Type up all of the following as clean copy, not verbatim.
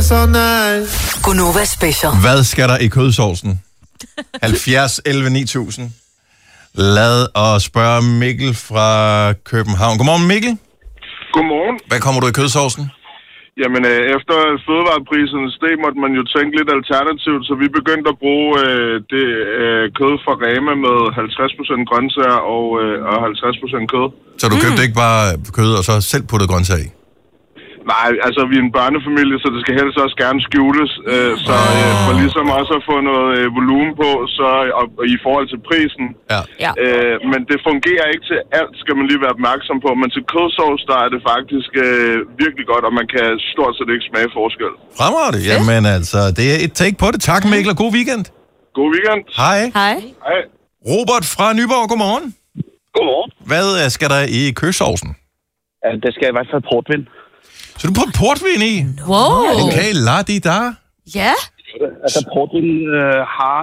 so nice. Gunova Special. Hvad skal der i kødsovsen? 70 11 9000. Lad os spørge Mikkel fra København. Godmorgen, Mikkel. Godmorgen. Hvad kommer du i kødsovsen? Jamen, efter fødevarepriserne steg, måtte man jo tænke lidt alternativt, så vi begyndte at bruge det kød fra Rema med 50% grøntsager og 50% kød. Så du købte ikke bare kød og så selv puttet grøntsager i? Nej, altså vi er en børnefamilie, så det skal helst også gerne skjules. For ligesom også at få noget volumen på, så og i forhold til prisen. Ja. Men det fungerer ikke til alt, skal man lige være opmærksom på. Men til kødsovs, der er det faktisk virkelig godt, og man kan stort set ikke smage forskel. Fremragende. Jamen altså, det er et take på det. Tak, Mikkel, og god weekend. God weekend. Hej. Hej. Hej. Robert fra Nyborg, godmorgen. Godmorgen. Hvad skal der i kødsovsen? Det skal i hvert fald portvin. Så du putter portvin i? Wow. Okay, la-di-da. Ja. Altså portvin har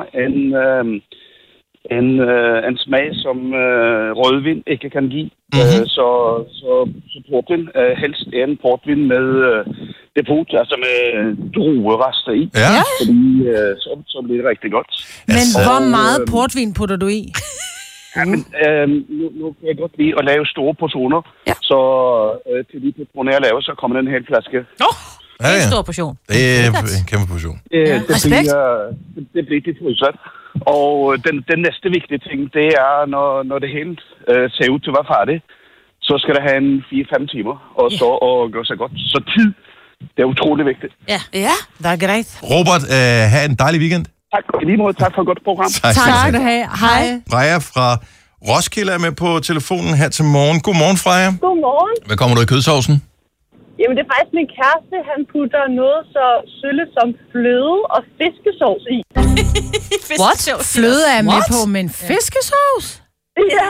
en smag, som rødvin ikke kan give. Så portvin helst er en portvin med depot, altså med druerester i. Ja. Fordi så bliver det rigtig godt. Men hvor meget portvin putter du i? Ja, men nu kan jeg godt lide at lave store portioner. Ja. Så til de portioner, jeg laver, så kommer den en hel flaske. Det er en stor portion. Det er en kæmpe portion. Det bliver til frysret. Og den næste vigtige ting, det er, når det hele ser ud til at være færdigt, så skal det have en 4-5 timer, og så gøre sig godt. Så tid, det er utrolig vigtigt. Ja. Det er greit. Robert, have en dejlig weekend. Tak, i lige måde. Tak for et godt program. Tak skal du have. Hej. Freja fra Roskilde er med på telefonen her til morgen. Godmorgen, Freja. Godmorgen. Hvad kommer du i kødsovsen? Jamen, det er faktisk min kæreste. Han putter noget så sølle som fløde og fiskesovs i. What? Fløde er med på, men fiskesovs? Ja.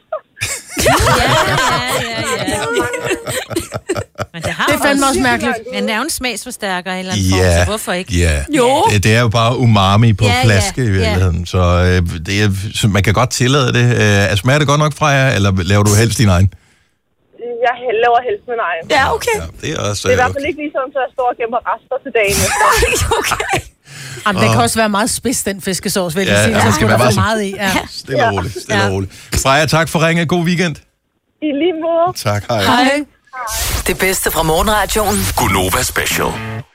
Men det, har Det er fandme også mærkeligt. Men det er jo en smagsforstærker i en eller anden form, så hvorfor ikke? Ja. Jo. Det er jo bare umami på flaske i virkeligheden. Så så man kan godt tillade det. Smager det godt nok, Freja, eller laver du helst din egen? Jeg laver helst min egen. Ja, okay. Ja, det er også... Det er i hvert fald ikke ligesom, så jeg står og gemmer rester til dagen. Okay. Jamen, det kan også være meget spids, den fiskesauce, vil jeg sige. Ja, Der skal være for meget meget i. Ja. Stille og roligt, stille og roligt. Freja, tak for ringet. God weekend. I lige måde. Tak, hej. Hej. Det bedste fra morgenradioen. Gunova Special.